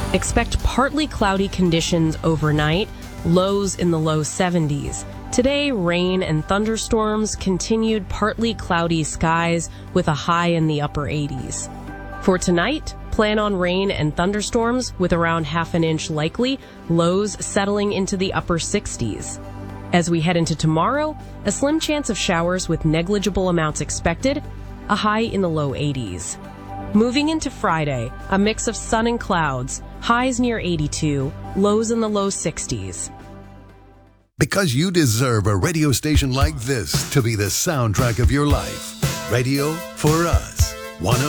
Expect partly cloudy conditions overnight, lows in the low 70s. Today, rain and thunderstorms, continued partly cloudy skies with a high in the upper 80s. For tonight, plan on rain and thunderstorms with around half an inch likely, lows settling into the upper 60s. As we head into tomorrow, a slim chance of showers with negligible amounts expected, a high in the low 80s. Moving into Friday, a mix of sun and clouds, highs near 82, lows in the low 60s. Because you deserve a radio station like this to be the soundtrack of your life. Radio for Us. 102.